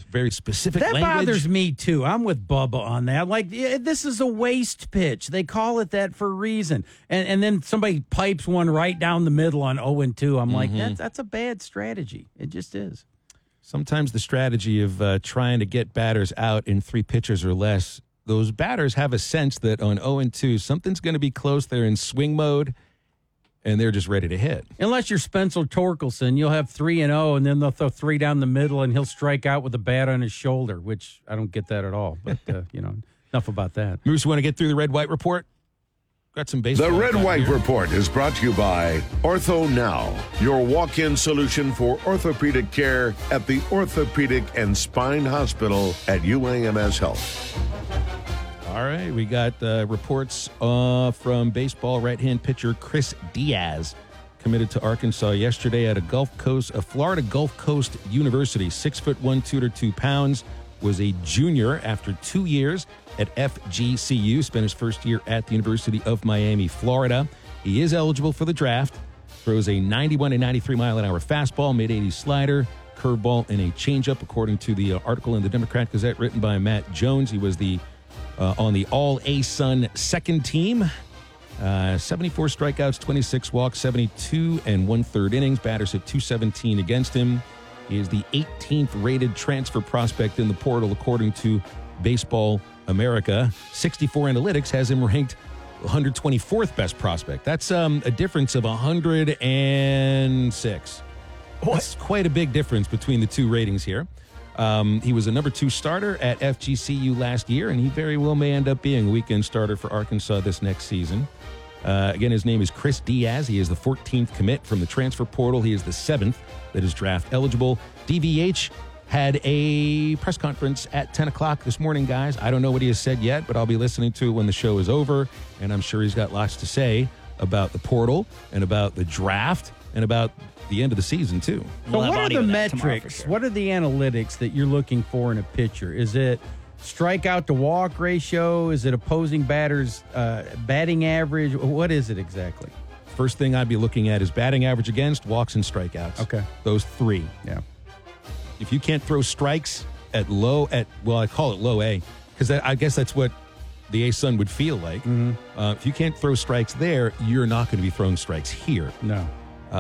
very specific That language. bothers me, too. I'm with Bubba on that. Like, this is a waste pitch. They call it that for a reason. And then somebody pipes one right down the middle on 0-2. I'm like, that's a bad strategy. It just is. Sometimes the strategy of trying to get batters out in 3 pitches or less, those batters have a sense that on 0-2, something's going to be close. They're in swing mode, and they're just ready to hit. Unless you're Spencer Torkelson, you'll have 3-0, and then they'll throw 3 down the middle, and he'll strike out with a bat on his shoulder, which I don't get that at all. But, enough about that. Moose, want to get through the Red-White Report? Got some baseball. The Red-White Report is brought to you by Ortho Now, your walk-in solution for orthopedic care at the Orthopedic and Spine Hospital at UAMS Health. All right, we got reports from baseball right-hand pitcher Chris Diaz, committed to Arkansas yesterday at a Florida Gulf Coast University. 6'1", 202 pounds, was a junior after 2 years at FGCU. Spent his first year at the University of Miami, Florida. He is eligible for the draft. Throws a 91 to 93 mile-an-hour fastball, mid-80s slider, curveball, and a changeup, according to the article in the Democrat Gazette written by Matt Jones. He was on the All-A-Sun second team. 74 strikeouts, 26 walks, 72 and 1/3 innings. Batters hit .217 against him. He is the 18th rated transfer prospect in the portal, according to Baseball America. 64 Analytics has him ranked 124th best prospect. That's a difference of 106. That's quite a big difference between the two ratings here. He was a number 2 starter at FGCU last year, and he very well may end up being a weekend starter for Arkansas this next season. Again, his name is Chris Diaz. He is the 14th commit from the transfer portal. He is the 7th that is draft eligible. DVH had a press conference at 10 o'clock this morning, guys. I don't know what he has said yet, but I'll be listening to it when the show is over, and I'm sure he's got lots to say about the portal and about the draft and about the end of the season, too. So what are the metrics? What are the analytics that you're looking for in a pitcher? Is it strikeout to walk ratio? Is it opposing batters' batting average? What is it exactly? First thing I'd be looking at is batting average against, walks, and strikeouts. Okay. Those 3. Yeah. If you can't throw strikes I call it low A, because I guess that's what the A-Sun would feel like. Mm-hmm. If you can't throw strikes there, you're not going to be throwing strikes here. No.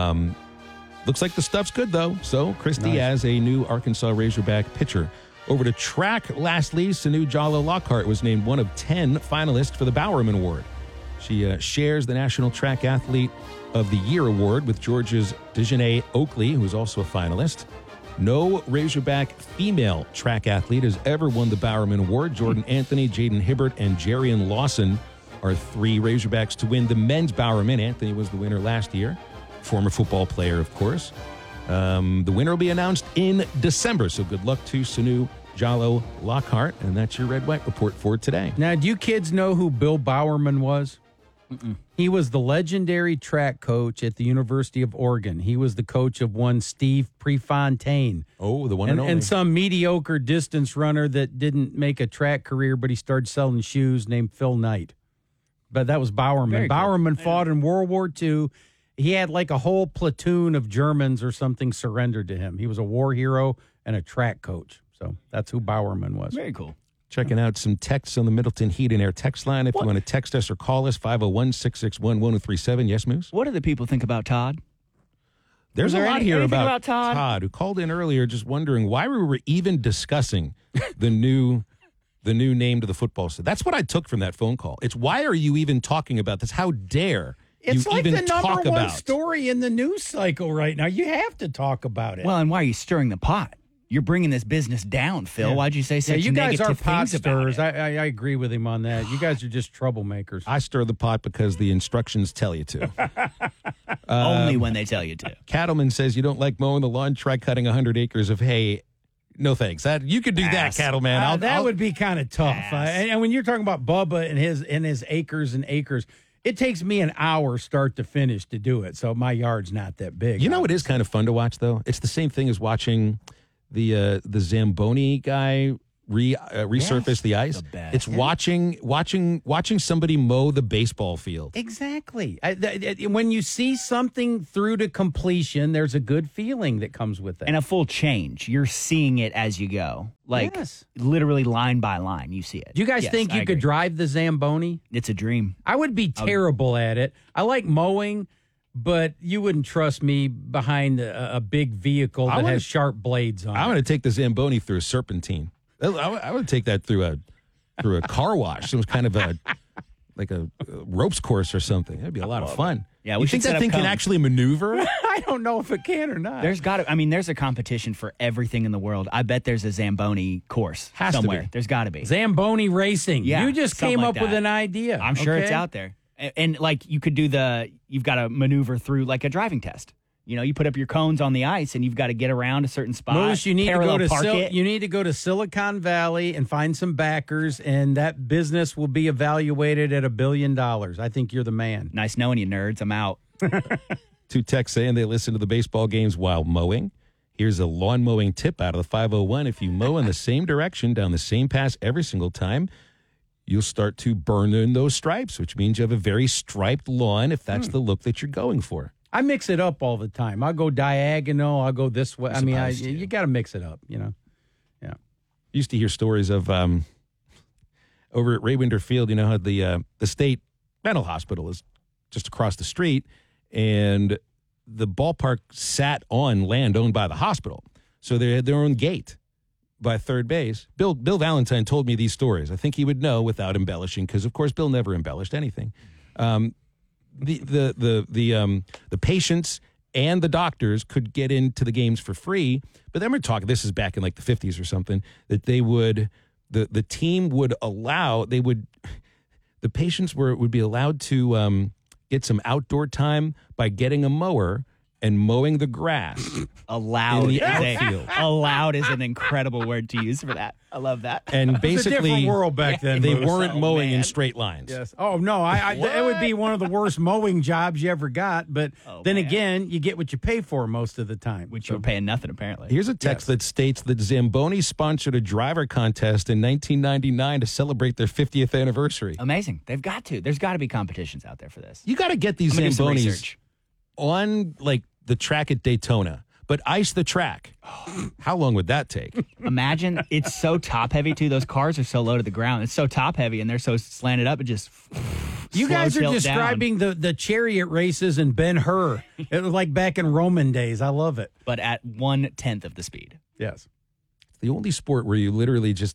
Looks like the stuff's good, though. So, Chris Diaz, a new Arkansas Razorback pitcher. Over to track, lastly, Sanu Jallow Lockhart was named one of 10 finalists for the Bowerman Award. She shares the National Track Athlete of the Year award with Georgia's Dejanay Oakley, who is also a finalist. No Razorback female track athlete has ever won the Bowerman Award. Jordan Anthony, Jaden Hibbert, and Jarian Lawson are 3 Razorbacks to win the men's Bowerman. Anthony was the winner last year. Former football player, of course. The winner will be announced in December, so good luck to Sanu Jallow Lockhart, and that's your Red-White Report for today. Now, do you kids know who Bill Bowerman was? Mm-mm. He was the legendary track coach at the University of Oregon. He was the coach of one Steve Prefontaine. Oh, the one and only. And some mediocre distance runner that didn't make a track career, but he started selling shoes, named Phil Knight. But that was Bowerman. Very cool. Bowerman fought in World War II. He had like a whole platoon of Germans or something surrendered to him. He was a war hero and a track coach. So that's who Bowerman was. Very cool. Checking out some texts on the Middleton Heat and Air text line. If you want to text us or call us, 501-661-1037. Yes, Moose? What do the people think about Todd? There's a lot here anything about Todd, who called in earlier just wondering why we were even discussing the new name to the football team. That's what I took from that phone call. It's why are you even talking about this? How dare It's you like even the number talk one about story in the news cycle right now. You have to talk about it. Well, and why are you stirring the pot? You're bringing this business down, Phil. Yeah. Why'd you say such you guys negative are pot things about stirrers. it? I agree with him on that. You guys are just troublemakers. I stir the pot because the instructions tell you to. Only when they tell you to. Cattleman says you don't like mowing the lawn, try cutting 100 acres of hay. No thanks. You could do that, Cattleman. That would be kind of tough. And when you're talking about Bubba and his acres and acres, it takes me an hour start to finish to do it. So my yard's not that big. You know what is kind of fun to watch, though? It's the same thing as watching the Zamboni guy resurface the ice. the best. It's watching somebody mow the baseball field. Exactly. When you see something through to completion, there's a good feeling that comes with that. And a full change. You're seeing it as you go. Like, Yes. literally line by line, you see it. Do you guys Yes, think I you could agree. drive the Zamboni? It's a dream. I would be terrible at it. I like mowing, but you wouldn't trust me behind a big vehicle that has sharp blades on I'm it. going to take the Zamboni through a serpentine. I would take that through a car wash. It was kind of a ropes course or something. That'd be a lot of fun. Yeah, you we think should set that up thing can cones. actually maneuver? I don't know if it can or not. There's a competition for everything in the world. I bet there's a Zamboni course Has to somewhere. be. There's got to be. Zamboni racing. Yeah, You just something came like up with that. an idea. I'm sure it's okay? out there. And like you could do you've got to maneuver through like a driving test. You know, you put up your cones on the ice and you've got to get around a certain spot. Moose, you need to parallel go to park it. you need to go to Silicon Valley and find some backers, and that business will be evaluated at $1 billion. I think you're the man. Nice knowing you, nerds. I'm out. 2 texts saying they listen to the baseball games while mowing. Here's a lawn mowing tip out of the 501. If you mow in the same direction down the same pass every single time, you'll start to burn in those stripes, which means you have a very striped lawn if that's the look that you're going for. I mix it up all the time. I'll go diagonal. I'll go this way. supposed to. You got to mix it up, you know. Yeah. Used to hear stories of over at Raywinder Field, you know how the state mental hospital is just across the street, and the ballpark sat on land owned by the hospital. So they had their own gate by third base. Bill Valentine told me these stories. I think he would know without embellishing, because of course Bill never embellished anything. The patients and the doctors could get into the games for free, but then we're talking, this is back in like the 50s or something, that they would, the team would allow, the patients would be allowed to get some outdoor time by getting a mower and mowing the grass. Allowed. In the is a- outfield. Allowed is an incredible word to use for that. I love that. And It's a basically, different world back then. they Moose. weren't Oh, mowing in man. straight lines. Yes. Oh no, it would be one of the worst mowing jobs you ever got. But then man. again, you get what you pay for most of the time. Which you're paying nothing, apparently. Here's a text that states that Zamboni sponsored a driver contest in 1999 to celebrate their 50th anniversary. Amazing. They've got to. There's got to be competitions out there for this. You got to get these I'm gonna do some Zambonis research. on like the track at Daytona, but ice the track. How long would that take? Imagine it's so top heavy too. Those cars are so low to the ground. It's so top heavy and they're so slanted up. It just You guys are slow tilt describing the chariot races in Ben-Hur. It was like back in Roman days. I love it. but at 1/10 of the speed. Yes. It's the only sport where you literally just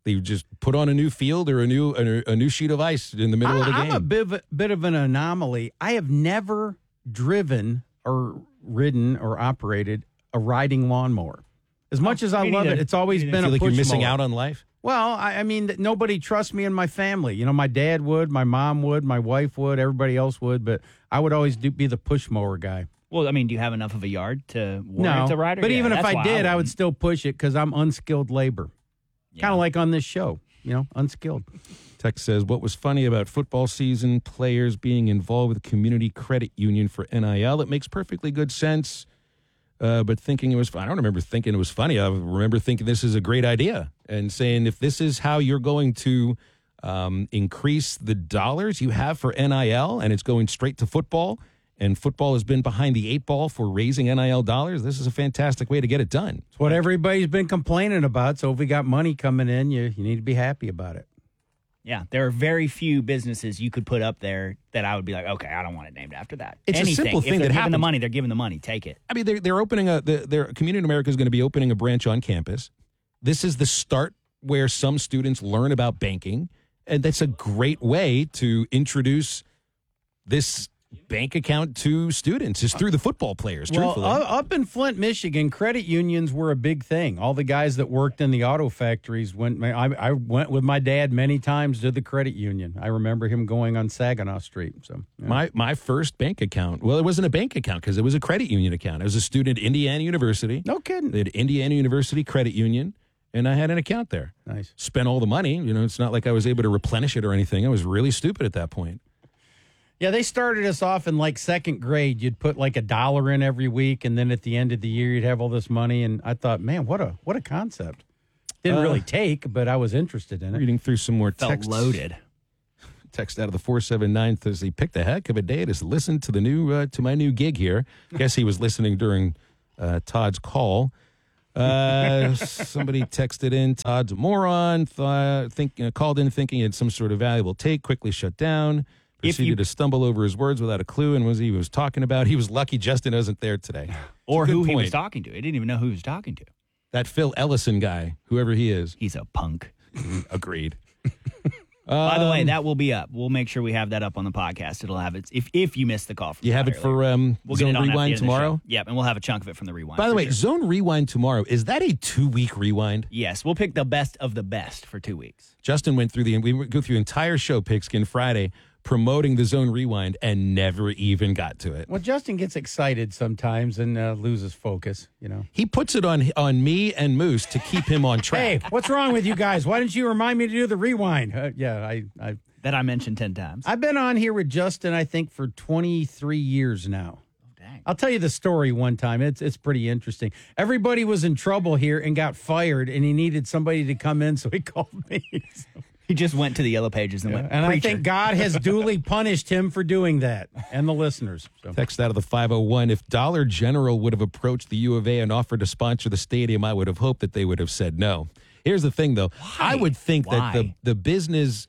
put on a new field or a new sheet of ice in the middle of the game. I'm a bit of an anomaly. I have never driven or ridden or operated a riding lawnmower. As much as I me love neither. it, it's always Me been I feel a like you're push missing mower. out on life. Well, I mean, nobody trusts me in my family. You know, my dad would, my mom would, my wife would, everybody else would, but I would always be the push mower guy. Well, I mean, do you have enough of a yard to warrant No, a rider? but Yeah, even if that's I why did, I would wouldn't. still push it because I'm unskilled labor. Yeah. Kind of like on this show, you know, unskilled. Text says, what was funny about football season, players being involved with community credit union for NIL? It makes perfectly good sense, but thinking it was, I don't remember thinking it was funny. I remember thinking this is a great idea and saying if this is how you're going to increase the dollars you have for NIL and it's going straight to football, and football has been behind the 8 ball for raising NIL dollars, this is a fantastic way to get it done. It's what everybody's been complaining about. So if we got money coming in, you need to be happy about it. Yeah, there are very few businesses you could put up there that I would be like, okay, I don't want it named after that. It's a Anything. simple If thing they're that giving the happens. money, they're giving the money. Take it. I mean, they're opening their Community America is going to be opening a branch on campus. This is the start where some students learn about banking, and that's a great way to introduce this bank account to students is through the football players. Well, Truthfully, up in Flint, Michigan, credit unions were a big thing. All the guys that worked in the auto factories went. I went with my dad many times to the credit union. I remember him going on Saginaw Street. So yeah. my first bank account. Well, it wasn't a bank account because it was a credit union account. I was a student at Indiana University. No kidding. They had Indiana University Credit Union, and I had an account there. Nice. Spent all the money. You know, it's not like I was able to replenish it or anything. I was really stupid at that point. Yeah, they started us off in like second grade. You'd put like $1 in every week, and then at the end of the year, you'd have all this money. And I thought, man, what a concept. Didn't really take, but I was interested in it. Reading through some more Felt texts. loaded. Text out of the 479 says he picked a heck of a day to listen to the new to my new gig here. Guess he was listening during Todd's call. Somebody texted in, Todd's a moron. Called in thinking he had some sort of valuable take. Quickly shut down. Proceeded to stumble over his words without a clue and what he was talking about. He was lucky Justin wasn't there today. Or who he was point. talking to. He didn't even know who he was talking to. That Phil Ellison guy, whoever he is. He's a punk. Agreed. By the way, that will be up. We'll make sure we have that up on the podcast. It'll have it if you missed the call from You have it for we'll get Zone it on at the end Rewind of the tomorrow? show. Yep, and we'll have a chunk of it from the rewind. By the for way, sure. Zone Rewind tomorrow, is that a 2-week rewind? Yes, we'll pick the best of the best for 2 weeks. Justin went through we go through the entire show, Pigskin Friday, promoting the Zone Rewind and never even got to it. Well, Justin gets excited sometimes and loses focus, you know. He puts it on me and Moose to keep him on track. Hey, what's wrong with you guys? Why didn't you remind me to do the rewind? That I mentioned 10 times. I've been on here with Justin, I think, for 23 years now. Oh, dang. I'll tell you the story one time. It's pretty interesting. Everybody was in trouble here and got fired, and he needed somebody to come in, so he called me. He just went to the Yellow Pages and went, And I "Preacher." think God has duly punished him for doing that, and the listeners. So. Text out of the 501. If Dollar General would have approached the U of A and offered to sponsor the stadium, I would have hoped that they would have said no. Here's the thing, though. I would think that the business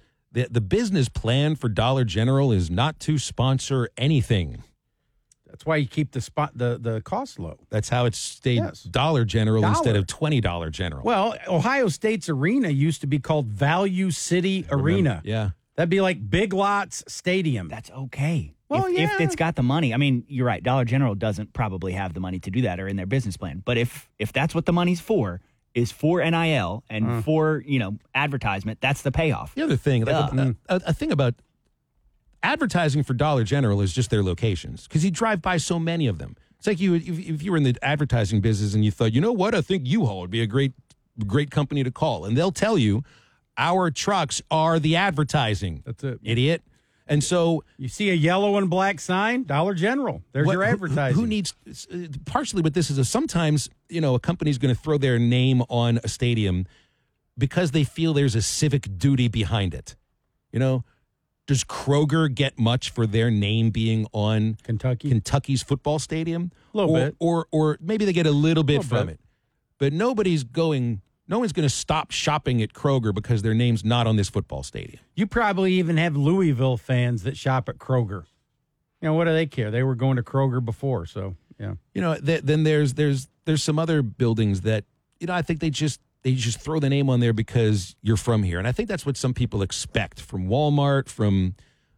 plan for Dollar General is not to sponsor anything. That's why you keep the cost low. That's how it stayed Yes. Dollar General Dollar. instead of $20 General. Well, Ohio State's arena used to be called Value City Arena. Yeah. That'd be like Big Lots Stadium. That's okay. Well, if yeah. it's got the money. I mean, you're right. Dollar General doesn't probably have the money to do that or in their business plan. But if that's what the money's for, is for NIL and for, advertisement, that's the payoff. The other thing, a thing about advertising for Dollar General is just their locations, because you drive by so many of them. It's like if you were in the advertising business and you thought, you know what, I think U-Haul would be a great company to call. And they'll tell you, our trucks are the advertising. That's it. Idiot. And so You see a yellow and black sign, Dollar General. There's your advertising. Who needs, partially what this is sometimes, a company's going to throw their name on a stadium because they feel there's a civic duty behind it. Does Kroger get much for their name being on Kentucky's football stadium? A little bit. Or maybe they get a little bit from bit. it. But no one's going to stop shopping at Kroger because their name's not on this football stadium. You probably even have Louisville fans that shop at Kroger. What do they care? They were going to Kroger before, so yeah. Then there's some other buildings that I think they just throw the name on there because you're from here, and I think that's what some people expect from Walmart, from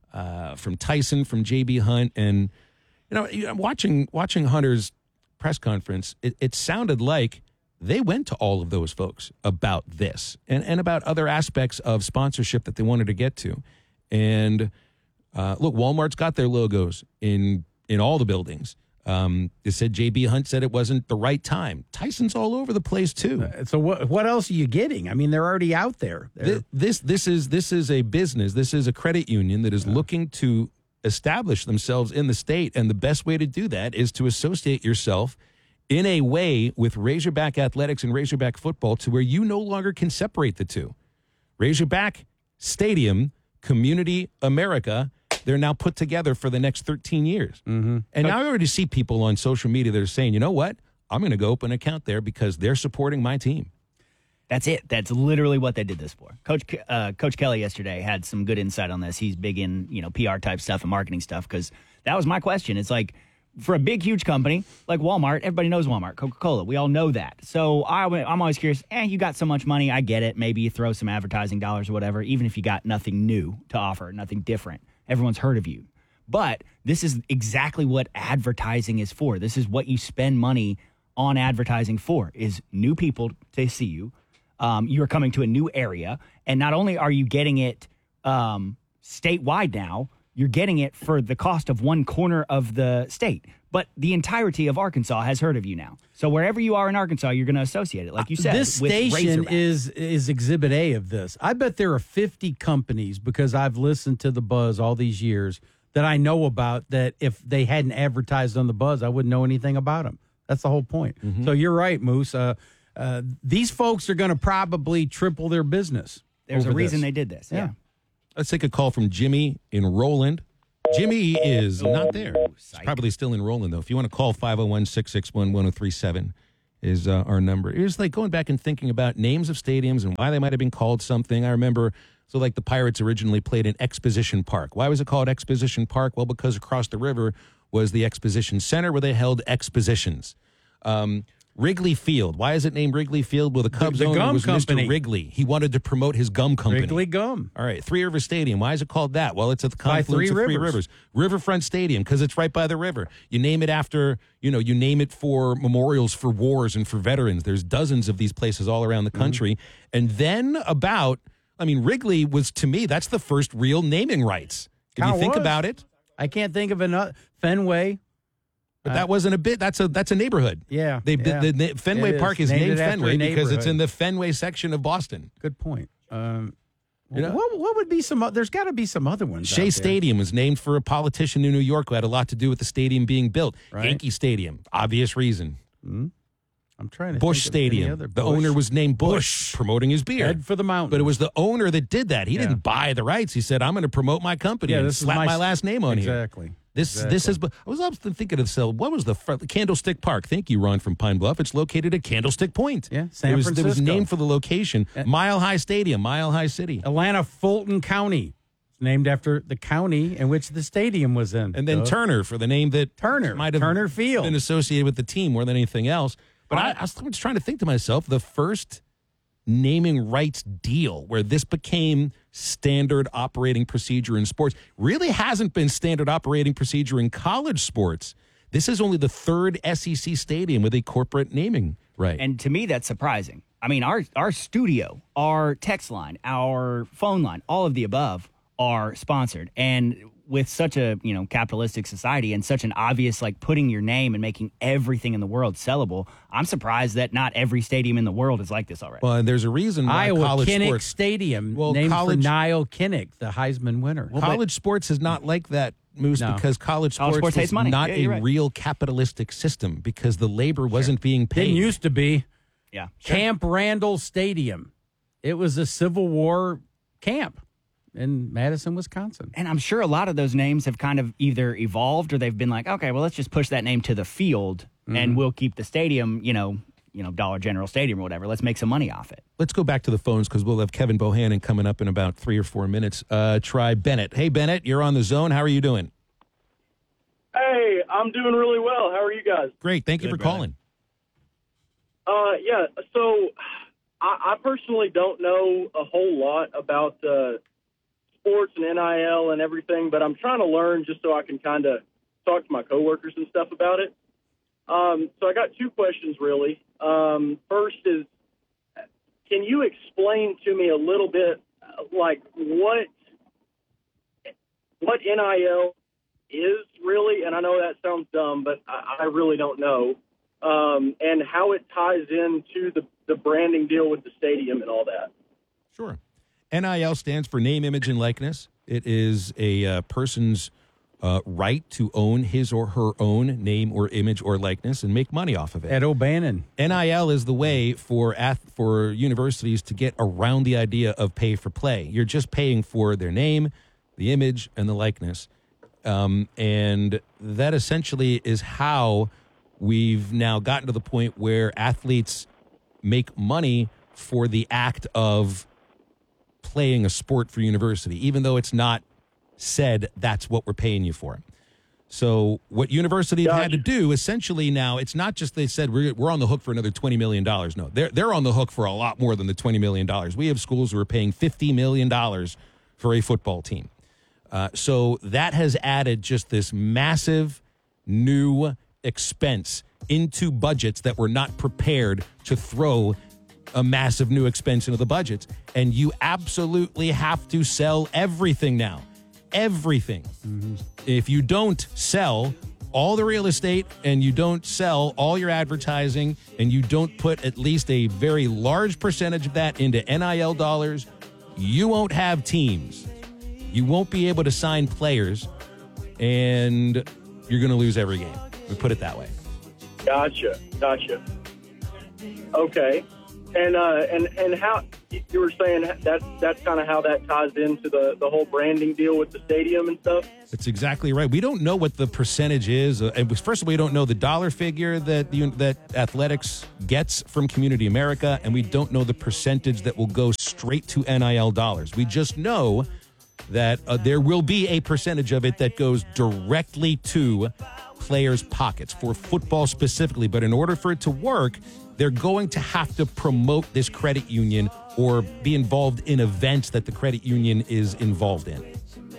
Tyson, from JB Hunt, and watching Hunter's press conference, it sounded like they went to all of those folks about this and about other aspects of sponsorship that they wanted to get to. And look, Walmart's got their logos in all the buildings. They said JB Hunt said it wasn't the right time. Tyson's all over the place too. So what else are you getting? I mean, they're already out there. This is a business. This is a credit union that is looking to establish themselves in the state, and the best way to do that is to associate yourself in a way with Razorback athletics and Razorback football to where you no longer can separate the two. Razorback Stadium, Community America, they're now put together for the next 13 years. Mm-hmm. And now I already see people on social media that are saying, you know what? I'm going to go open an account there because they're supporting my team. That's it. That's literally what they did this for. Coach Kelly yesterday had some good insight on this. He's big in, PR type stuff and marketing stuff, because that was my question. It's like, for a big, huge company like Walmart, everybody knows Walmart, Coca-Cola. We all know that. So I'm always curious, you got so much money. I get it. Maybe you throw some advertising dollars or whatever, even if you got nothing new to offer, nothing different. Everyone's heard of you. But this is exactly what advertising is for. This is what you spend money on advertising for, is new people to see you. You're coming to a new area. And not only are you getting it statewide now, you're getting it for the cost of one corner of the state. But the entirety of Arkansas has heard of you now. So wherever you are in Arkansas, you're going to associate it, like you said. This with station Razorback. is Exhibit A of this. I bet there are 50 companies, because I've listened to the Buzz all these years, that I know about, that if they hadn't advertised on the Buzz, I wouldn't know anything about them. That's the whole point. Mm-hmm. So you're right, Moose. these folks are going to probably triple their business. There's a over reason this. they did this. Yeah. Let's take a call from Jimmy in Roland. Jimmy is not there. He's probably still in Roland, though. If you want to call, 501-661-1037 is our number. It was like going back and thinking about names of stadiums and why they might have been called something. I remember, so like the Pirates originally played in Exposition Park. Why was it called Exposition Park? Well, because across the river was the Exposition Center where they held expositions. Wrigley Field. Why is it named Wrigley Field? Well, the Cubs The owner gum was company. Mr. Wrigley. He wanted to promote his gum company. Wrigley Gum. All right, Three River Stadium. Why is it called that? Well, it's at the By confluence Three of Three Rivers. Rivers. Riverfront Stadium, because it's right by the river. You name it after, you name it for memorials for wars and for veterans. There's dozens of these places all around the country. And then Wrigley was, to me, that's the first real naming rights. If you Kinda think was. about it. I can't think of another. Fenway. But that wasn't a bit. That's a neighborhood. Yeah, The Fenway It Park is. is Named named it after a Fenway because it's neighborhood. in the Fenway section of Boston. Good point. know? What would be some? There's got to be some other ones. Shea out there. Stadium was named for a politician in New York who had a lot to do with the stadium being built. Right. Yankee Stadium, obvious reason. I'm trying to. Busch think of any Stadium. other. The Busch. owner was named Bush, promoting his beer. Head for the mountain. But it was the owner that did that. He Yeah. didn't buy the rights. He said, "I'm going to promote my company and this is slap my last name on here." exactly. This is. I was often thinking of what was the Candlestick Park? Thank you, Ron from Pine Bluff. It's located at Candlestick Point. Yeah, San It was Francisco. named for the location. Mile High Stadium, Mile High City. Atlanta Fulton County. It's named after the county in which the stadium was in. And then Turner. Turner for the name that might have Turner Field. been associated with the team more than anything else. But I was just trying to think to myself, the first naming rights deal where this became standard operating procedure in sports really hasn't been standard operating procedure in college sports. This is only the third SEC stadium with a corporate naming right. And to me, that's surprising. I mean, our studio, our text line, our phone line, all of the above are sponsored. And with such a, capitalistic society and such an obvious, putting your name and making everything in the world sellable, I'm surprised that not every stadium in the world is like this already. Well, and there's a reason why Iowa college Kinnick sports, Stadium, Well, named college- for Niall Kinnick, the Heisman winner. college sports is not like that, Moose, No. because college sports sports was hates money. not Yeah, a you're right. real capitalistic system because the labor wasn't being paid. Didn't used to be. Yeah. Camp Randall Stadium. It was a Civil War camp in Madison, Wisconsin. And I'm sure a lot of those names have kind of either evolved or they've been like, okay, well, let's just push that name to the field and we'll keep the stadium, Dollar General Stadium or whatever. Let's make some money off it. Let's go back to the phones because we'll have Kevin Bohannon coming up in about 3 or 4 minutes. Try Bennett. Hey, Bennett, you're on the zone. How are you doing? Hey, I'm doing really well. How are you guys? Great. Thank you for Good, brother. calling. Yeah, so I personally don't know a whole lot about sports and NIL and everything, but I'm trying to learn just so I can kind of talk to my coworkers and stuff about it. So I got two questions, really. First is, can you explain to me a little bit, what NIL is really? And I know that sounds dumb, but I really don't know. And how it ties into the branding deal with the stadium and all that. Sure. NIL stands for name, image, and likeness. It is a person's right to own his or her own name or image or likeness and make money off of it. Ed O'Bannon. NIL is the way for universities to get around the idea of pay for play. You're just paying for their name, the image, and the likeness. And that essentially is how we've now gotten to the point where athletes make money for the act of playing a sport for university, even though it's not said that's what we're paying you for. So what universities had to do essentially now, it's not just they said we're on the hook for another $20 million. No, they're on the hook for a lot more than the $20 million. We have schools who are paying $50 million for a football team. So that has added just this massive new expense into budgets that were not prepared to throw a massive new expense into the budgets. And you absolutely have to sell everything now. Everything. If you don't sell all the real estate and you don't sell all your advertising and you don't put at least a very large percentage of that into NIL dollars, you won't have teams. You won't be able to sign players, and you're going to lose every game. We put it that way. Gotcha. Okay. And how you were saying that's kind of how that ties into the whole branding deal with the stadium and stuff? That's exactly right. We don't know what the percentage is. First of all, we don't know the dollar figure that athletics gets from Community America, and we don't know the percentage that will go straight to NIL dollars. We just know that there will be a percentage of it that goes directly to players' pockets for football specifically. But in order for it to work, they're going to have to promote this credit union or be involved in events that the credit union is involved in.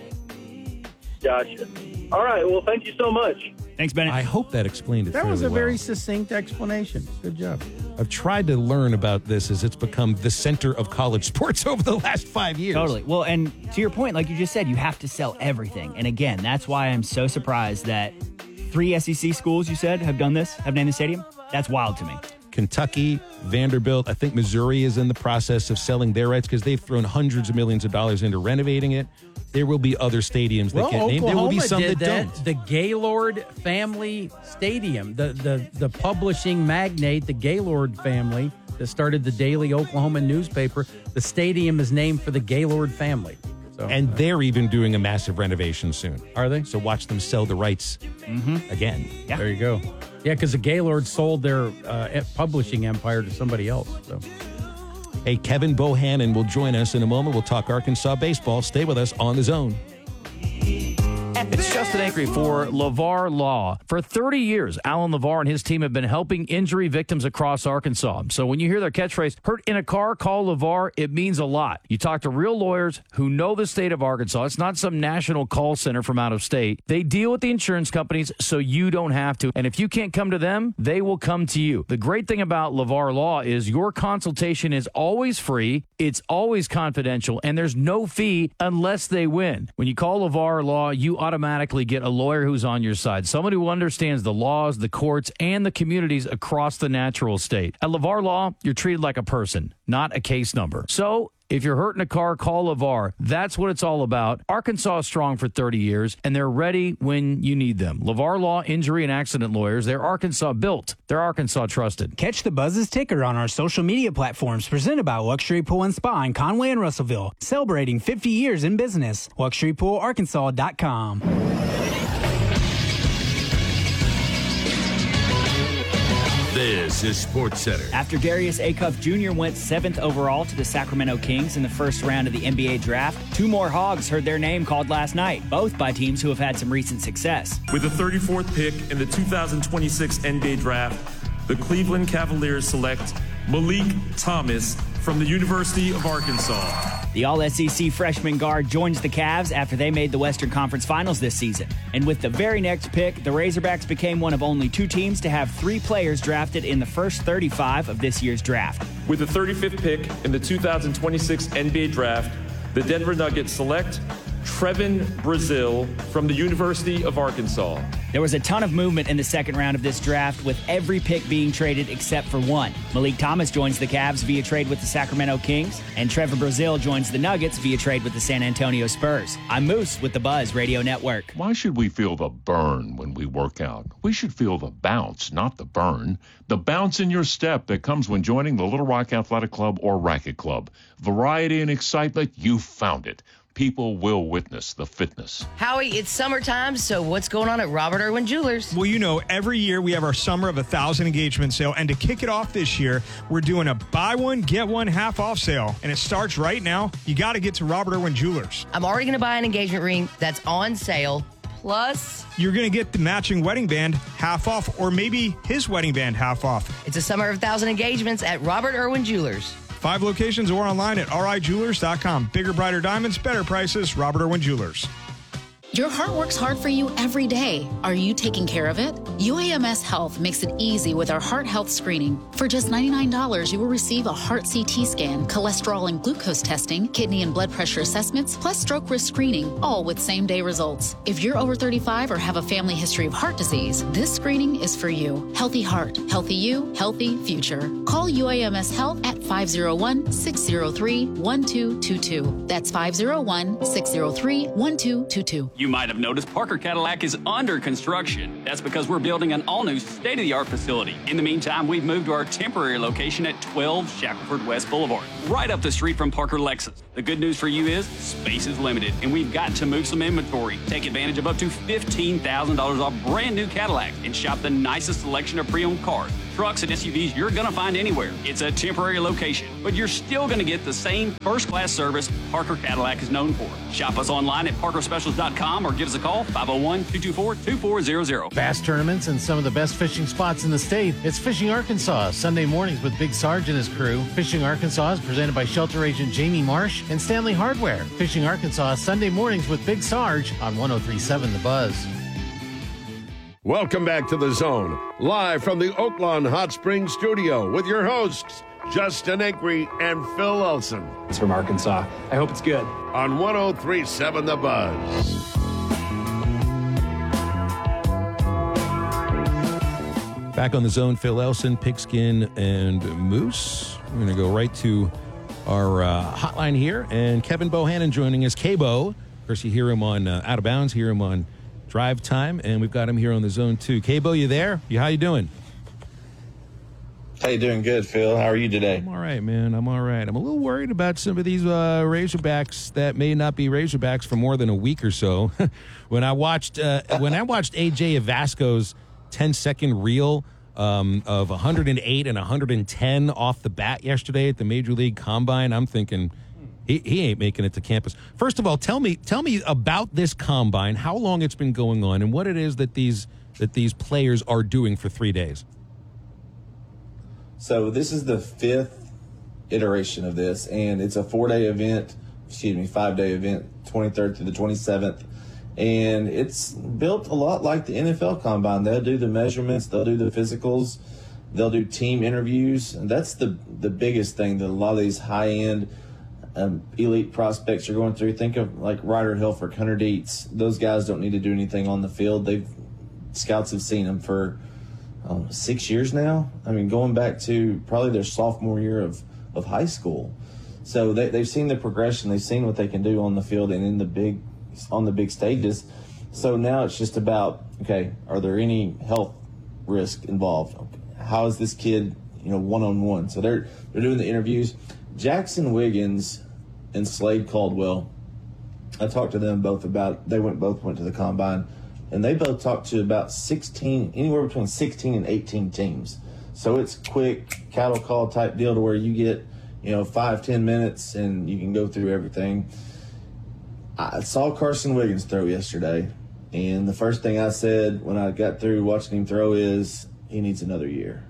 Gotcha. All right. Well, thank you so much. Thanks, Bennett. I hope that explained it That fairly was a well. very succinct explanation. Good job. I've tried to learn about this as it's become the center of college sports over the last 5 years. Totally. Well, and to your point, like you just said, you have to sell everything. And again, that's why I'm so surprised that 3 SEC schools, you said, have done this, have named the stadium. That's wild to me. Kentucky, Vanderbilt, I think Missouri is in the process of selling their rights because they've thrown hundreds of millions of dollars into renovating it. There will be other stadiums that get named. There will be some that don't. The Gaylord family stadium, the publishing magnate, the Gaylord family that started the Daily Oklahoma newspaper, the stadium is named for the Gaylord family. So, And they're even doing a massive renovation soon. Are they? So watch them sell the rights again. Yeah. There you go. Yeah, because the Gaylord sold their publishing empire to somebody else. So. Hey, Kevin Bohannon will join us in a moment. We'll talk Arkansas baseball. Stay with us on The Zone. It's Justin Acri for LeVar Law. For 30 years, Alan LeVar and his team have been helping injury victims across Arkansas. So when you hear their catchphrase, hurt in a car, call LeVar, it means a lot. You talk to real lawyers who know the state of Arkansas. It's not some national call center from out of state. They deal with the insurance companies so you don't have to. And if you can't come to them, they will come to you. The great thing about LeVar Law is your consultation is always free, it's always confidential, and there's no fee unless they win. When you call LeVar Law, you automatically get a lawyer who's on your side, someone who understands the laws, the courts, and the communities across the natural state. At LeVar Law, you're treated like a person, not a case number. So if you're hurt in a car, call LeVar. That's what it's all about. Arkansas is strong for 30 years, and they're ready when you need them. LeVar Law Injury and Accident Lawyers. They're Arkansas built. They're Arkansas trusted. Catch the Buzz's ticker on our social media platforms presented by Luxury Pool and Spa in Conway and Russellville. Celebrating 50 years in business. LuxuryPoolArkansas.com. This is SportsCenter. After Darius Acuff Jr. went 7th overall to the Sacramento Kings in the first round of the NBA draft, 2 more Hogs heard their name called last night, both by teams who have had some recent success. With the 34th pick in the 2026 NBA draft, the Cleveland Cavaliers select Malik Thomas from the University of Arkansas. The All-SEC freshman guard joins the Cavs after they made the Western Conference Finals this season. And with the very next pick, the Razorbacks became one of only 2 teams to have 3 players drafted in the first 35 of this year's draft. With the 35th pick in the 2026 NBA draft, the Denver Nuggets select Trevin Brazile from the University of Arkansas. There was a ton of movement in the second round of this draft, with every pick being traded except for one. Malik Thomas joins the Cavs via trade with the Sacramento Kings, and Trevor Brazile joins the Nuggets via trade with the San Antonio Spurs. I'm Moose with the Buzz Radio Network. Why should we feel the burn when we work out? We should feel the bounce, not the burn. The bounce in your step that comes when joining the Little Rock Athletic Club or Racket Club. Variety and excitement, you found it. People will witness the fitness. Howie, it's summertime, so what's going on at Robert Irwin Jewelers? Well, you know, every year we have our Summer of 1,000 engagement sale, and to kick it off this year, we're doing a buy one, get one half off sale, and it starts right now. You got to get to Robert Irwin Jewelers. I'm already going to buy an engagement ring that's on sale, plus you're going to get the matching wedding band half off, or maybe his wedding band half off. It's a Summer of 1,000 engagements at Robert Irwin Jewelers. 5 locations or online at rijewelers.com. Bigger, brighter diamonds, better prices, Robert Irwin Jewelers. Your heart works hard for you every day. Are you taking care of it? UAMS Health makes it easy with our heart health screening. For just $99, you will receive a heart CT scan, cholesterol and glucose testing, kidney and blood pressure assessments, plus stroke risk screening, all with same-day results. If you're over 35 or have a family history of heart disease, this screening is for you. Healthy heart, healthy you, healthy future. Call UAMS Health at 501-603-1222. That's 501-603-1222. You might have noticed Parker Cadillac is under construction. That's because we're building an all-new state-of-the-art facility. In the meantime, we've moved to our temporary location at 12 Shackelford West Boulevard, right up the street from Parker Lexus. The good news for you is space is limited, and we've got to move some inventory. Take advantage of up to $15,000 off brand new Cadillac and shop the nicest selection of pre-owned cars, trucks, and SUVs you're going to find anywhere. It's a temporary location, but you're still going to get the same first-class service Parker Cadillac is known for. Shop us online at parkerspecials.com or give us a call, 501-224-2400. Bass tournaments and some of the best fishing spots in the state. It's Fishing Arkansas, Sunday mornings with Big Sarge and his crew. Fishing Arkansas is presented by Shelter Agent Jamie Marsh and Stanley Hardware. Fishing Arkansas, Sunday mornings with Big Sarge on 103.7 The Buzz. Welcome back to The Zone, live from the Oaklawn Hot Springs studio with your hosts, Justin Acri and Phil Elson. It's from Arkansas. I hope it's good. On 103.7 The Buzz. Back on The Zone, Phil Elson, Pigskin, and Moose. We're going to go right to our hotline here, and Kevin Bohannon joining us. K-Bo. Of course, you hear him on Out of Bounds, hear him on Drive Time, and we've got him here on The Zone, too. K-Bo, you there? How you doing? How you doing? Good, Phil. How are you today? I'm all right, man. I'm all right. I'm a little worried about some of these Razorbacks that may not be Razorbacks for more than a week or so. When I watched AJ Avasco's 10-second reel of 108 and 110 off the bat yesterday at the Major League Combine, I'm thinking he ain't making it to campus. First of all, tell me about this combine, how long it's been going on, and what it is that these players are doing for 3 days. So this is the fifth iteration of this, and it's a 5-day event, 23rd through the 27th. And it's built a lot like the NFL Combine. They'll do the measurements, they'll do the physicals, they'll do team interviews, and that's the biggest thing that a lot of these high-end elite prospects are going through. Think of like Ryder Hilfert, Hunter Dietz. Those guys don't need to do anything on the field. Scouts have seen them for 6 years now. I mean, going back to probably their sophomore year of high school. So they've seen the progression. They've seen what they can do on the field and on the big stages. So now it's just about, okay, are there any health risk involved? How is this kid, one-on-one? So they're doing the interviews. Jackson Wiggins and Slade Caldwell, I talked to them both both went to the Combine, and they both talked to about 16, anywhere between 16 and 18 teams. So it's quick cattle call type deal to where you get, 5-10 minutes and you can go through everything. I saw Carson Wiggins throw yesterday, and the first thing I said when I got through watching him throw is he needs another year.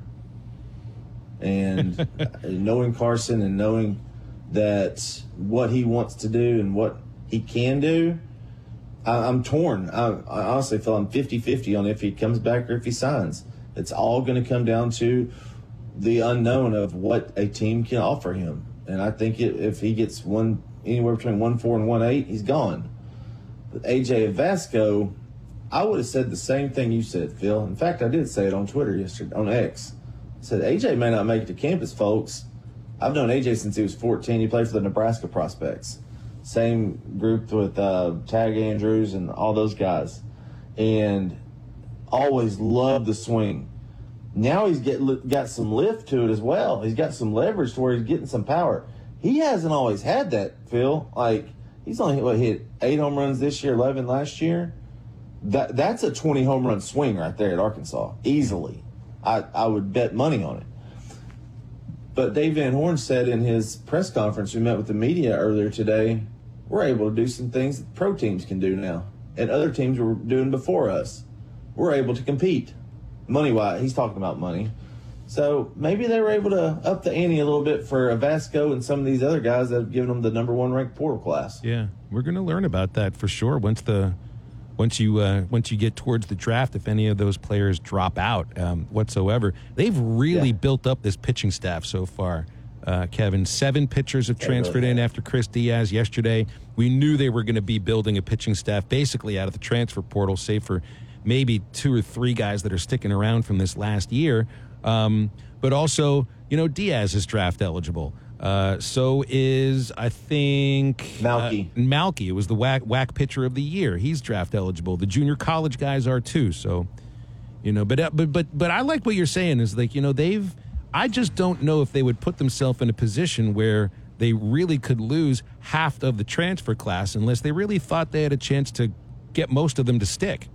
And knowing Carson and knowing that what he wants to do and what he can do, I'm torn. I honestly feel I'm 50-50 on if he comes back or if he signs. It's all going to come down to the unknown of what a team can offer him. And I think if he gets anywhere between 1.4 and 1.8, he's gone. But AJ Avasco, I would have said the same thing you said, Phil. In fact, I did say it on Twitter yesterday, on X. I said, AJ may not make it to campus, folks. I've known AJ since he was 14. He played for the Nebraska Prospects. Same group with Tag Andrews and all those guys. And always loved the swing. Now he's got some lift to it as well. He's got some leverage to where he's getting some power. He hasn't always had that, Phil. Like, he's only hit 8 home runs this year, 11 last year. That's a 20 home run swing right there at Arkansas, easily. I would bet money on it. But Dave Van Horn said in his press conference, we met with the media earlier today, we're able to do some things that pro teams can do now, and other teams were doing before us. We're able to compete money-wise. He's talking about money. So maybe they were able to up the ante a little bit for Avasco and some of these other guys that have given them the number 1 ranked portal class. Yeah, we're going to learn about that for sure once you get towards the draft, if any of those players drop out whatsoever. They've really built up this pitching staff so far, Kevin. 7 pitchers have transferred in after Chris Diaz yesterday. We knew they were going to be building a pitching staff basically out of the transfer portal, save for maybe 2 or 3 guys that are sticking around from this last year. But also Diaz is draft eligible. So is, I think, Malky. Malky. It was the WAC pitcher of the year. He's draft eligible. The junior college guys are too. So, but I like what you're saying is like, I just don't know if they would put themselves in a position where they really could lose half of the transfer class unless they really thought they had a chance to get most of them to stick.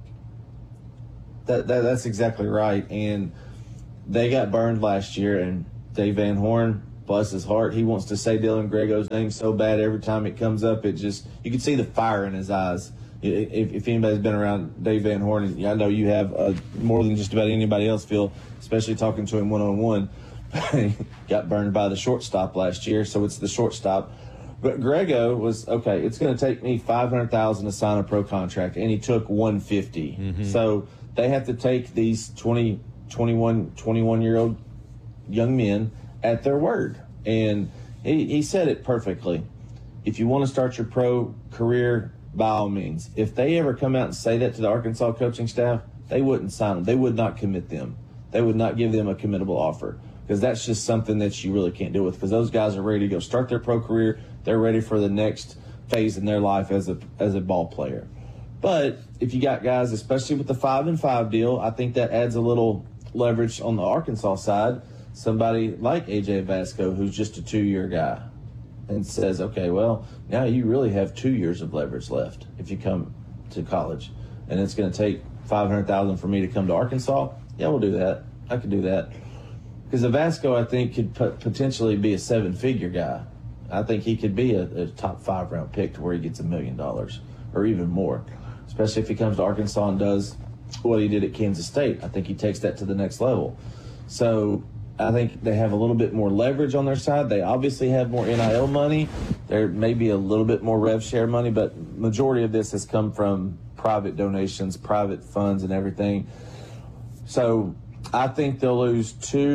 That's exactly right. And they got burned last year, and Dave Van Horn, bless his heart, he wants to say Dylan Grego's name so bad every time it comes up. You can see the fire in his eyes. If anybody's been around Dave Van Horn, I know you have more than just about anybody else, Phil, especially talking to him one-on-one. He got burned by the shortstop last year, so it's the shortstop. But Grego was, okay, it's going to take me $500,000 to sign a pro contract, and he took $150,000. Mm-hmm. So they have to take these 21-year-old young men at their word. And he said it perfectly. If you want to start your pro career, by all means. If they ever come out and say that to the Arkansas coaching staff, they wouldn't sign them. They would not commit them. They would not give them a committable offer, because that's just something that you really can't deal with, because those guys are ready to go start their pro career. They're ready for the next phase in their life as a ball player. But if you got guys, especially with the 5-and-5 deal, I think that adds a little leverage on the Arkansas side. Somebody like A.J. Vasco, who's just a 2-year guy, and says, okay, well, now you really have 2 years of leverage left if you come to college, and it's going to take $500,000 for me to come to Arkansas. Yeah, we'll do that. I could do that. Because Vasco, I think, could potentially be a 7-figure guy. I think he could be a top 5-round pick to where he gets $1 million or even more, especially if he comes to Arkansas and does what he did at Kansas State. I think he takes that to the next level. So I think they have a little bit more leverage on their side. They obviously have more NIL money. There may be a little bit more rev share money, but majority of this has come from private donations, private funds, and everything. So I think they'll lose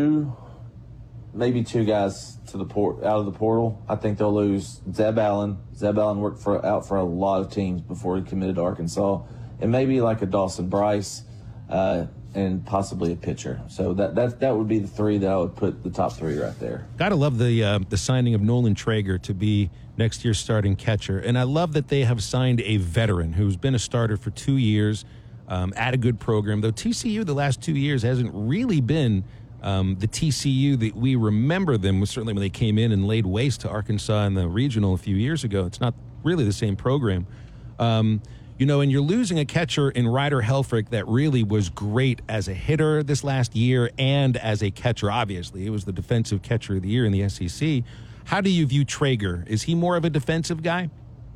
maybe two guys to out of the portal. I think they'll lose Zeb Allen. Zeb Allen worked out for a lot of teams before he committed to Arkansas, and maybe like a Dawson Bryce, and possibly a pitcher. So that would be the three that I would put the top three right there. Gotta love the signing of Nolan Traeger to be next year's starting catcher, and I love that they have signed a veteran who's been a starter for 2 years at a good program. Though TCU the last 2 years hasn't really been the TCU that we remember them, certainly when they came in and laid waste to Arkansas in the regional a few years ago. It's not really the same program. And you're losing a catcher in Ryder Helfrich that really was great as a hitter this last year and as a catcher, obviously. He was the defensive catcher of the year in the SEC. How do you view Traeger? Is he more of a defensive guy?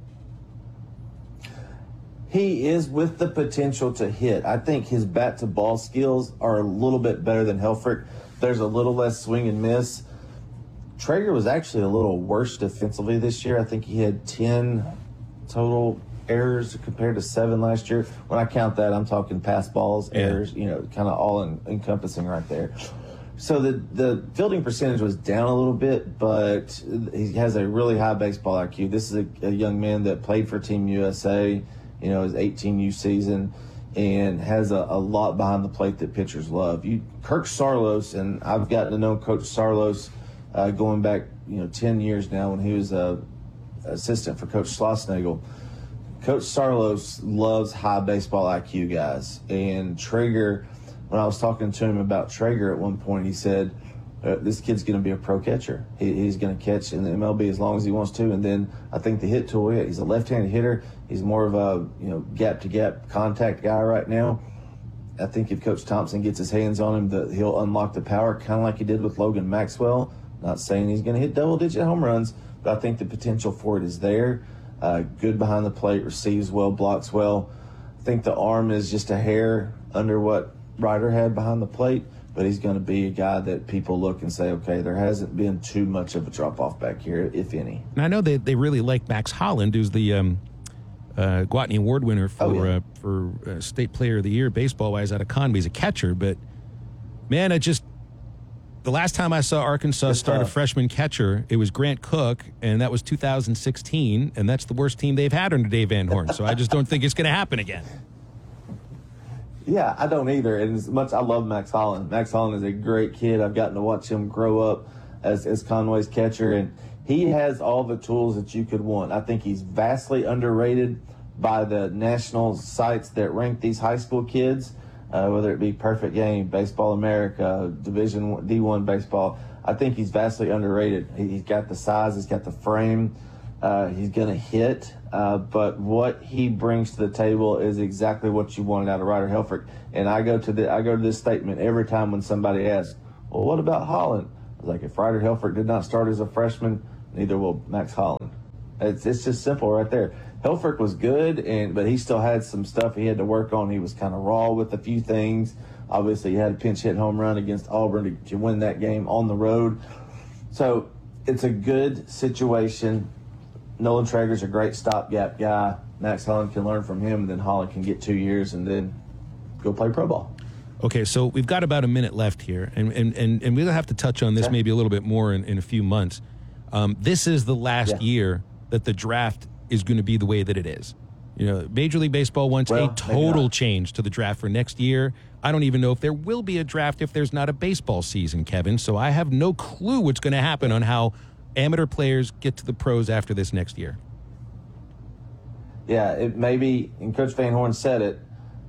He is, with the potential to hit. I think his bat-to-ball skills are a little bit better than Helfrich. There's a little less swing and miss. Traeger was actually a little worse defensively this year. I think he had 10 total errors compared to 7 last year. When I count that, I'm talking pass balls, errors, kind of all encompassing right there. So the fielding percentage was down a little bit, but he has a really high baseball IQ. This is a young man that played for Team USA, his 18U season, and has a lot behind the plate that pitchers love. Kirk Saarloos, and I've gotten to know Coach Saarloos going back 10 years now when he was assistant for Coach Schlossnagel. Coach Saarloos loves high baseball IQ guys, and Traeger, when I was talking to him about Traeger at one point, he said, this kid's going to be a pro catcher. He's going to catch in the MLB as long as he wants to. And then I think the hit tool, he's a left-handed hitter. He's more of a gap-to-gap contact guy right now. I think if Coach Thompson gets his hands on him, he'll unlock the power, kind of like he did with Logan Maxwell. Not saying he's going to hit double-digit home runs, but I think the potential for it is there. Good behind the plate, receives well, blocks well. I think the arm is just a hair under what Ryder had behind the plate, but he's going to be a guy that people look and say, okay, there hasn't been too much of a drop-off back here, if any. And I know they really like Max Holland, who's the Gwatney Award winner for State Player of the Year, baseball-wise, out of Conway. He's a catcher, but, man, the last time I saw Arkansas start a freshman catcher, it was Grant Cook, and that was 2016, and that's the worst team they've had under Dave Van Horn. So I just don't think it's going to happen again. Yeah, I don't either. And as much I love Max Holland. Max Holland is a great kid. I've gotten to watch him grow up as Conway's catcher, and he has all the tools that you could want. I think he's vastly underrated by the national sites that rank these high school kids, whether it be Perfect Game, Baseball America, Division D1 baseball. I think he's vastly underrated. He's got the size, he's got the frame, he's going to hit, but what he brings to the table is exactly what you wanted out of Ryder Helfrich. And I go to this statement every time when somebody asks, well, what about Holland? I was like, if Ryder Helfrich did not start as a freshman, neither will Max Holland. It's just simple right there. Helfrich was good, but he still had some stuff he had to work on. He was kind of raw with a few things. Obviously, he had a pinch hit home run against Auburn to win that game on the road. So it's a good situation. Nolan Traeger's a great stopgap guy. Max Holland can learn from him, and then Holland can get 2 years and then go play pro ball. Okay, so we've got about a minute left here, and we'll have to touch on this maybe a little bit more in a few months. This is the last year that the draft is going to be the way that it is. You know, Major League Baseball wants a total change to the draft for next year. I don't even know if there will be a draft if there's not a baseball season, Kevin. So I have no clue what's going to happen on how amateur players get to the pros after this next year. Yeah, it may be, and Coach Van Horn said it,